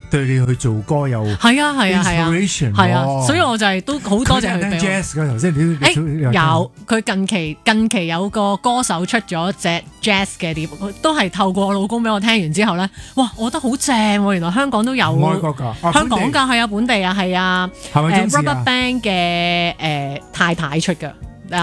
對你去做歌有係啊係啊係啊 inspiration 係啊， 喎所以我就係都好多謝佢聽俾我。 jazz 㗎頭先你都有佢近期有個歌手出咗隻 jazz 嘅碟，都係透過我老公俾我聽完之後咧，哇！我覺得好正喎，原來香港都有外國㗎， 香港㗎，係啊，本地啊，係啊， 係咪中視啊 Rubberband 嘅太太出㗎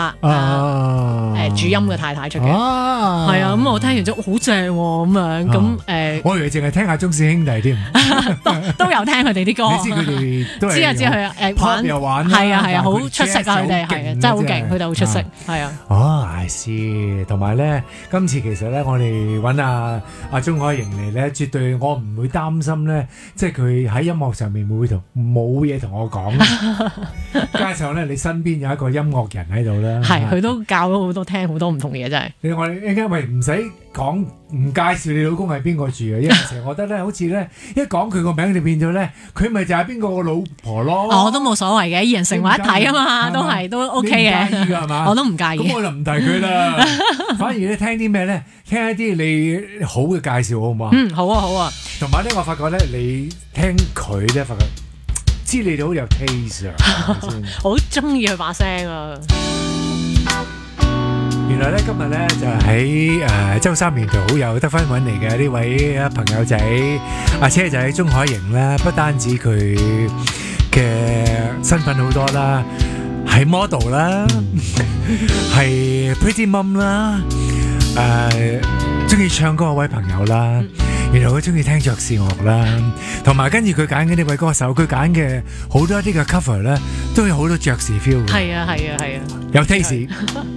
主音嘅太太出嘅，係啊，咁我聽完之後好正喎，咁樣咁我以為淨係聽下中視兄弟添， 都有聽佢哋啲歌。 你知佢哋都係知啊知佢玩又玩係啊係啊，好出色啊！佢哋係啊， 真真係好勁，佢哋好出色，係啊。 I see，同埋咧，今次其實咧，我哋揾阿鐘海瑩嚟咧，絕對我唔會擔心咧，即係佢喺音樂上面會冇嘢同我講，加上咧你身邊有一個音樂人喺度啦， 係佢都教咗好多聽好多唔同嘅嘢，真係。 我哋因為唔使講唔介紹你老公係邊個住嘅，因為成日我覺得咧，好似咧一講佢個名就變咗咧，佢咪就係邊個個老婆咯。 我都冇所謂嘅，二人成為一體啊嘛，都 OK 嘅。 你唔介意㗎係嘛？ 我都唔介意。 咁我就唔提佢啦，反而咧聽啲咩咧？聽一啲你好嘅介紹好唔好啊？ 好啊好啊。 同埋咧，我發覺咧，你聽佢咧，發覺知你哋好有 taste 啊， 好中意佢把聲啊！ 原來咧今日咧就喺周三年度好友得分揾嚟嘅呢位朋友仔阿車仔鐘海瑩咧，不單止佢嘅身份好多啦，係 model 啦，係 pretty mum 啦，中意唱歌嗰位朋友啦，原來佢中意聽爵士樂啦，同埋跟住佢揀嘅呢位歌手，佢揀嘅好多啲嘅 cover 咧，都有好多爵士 feel 嘅。 係啊係啊係啊， 有 taste。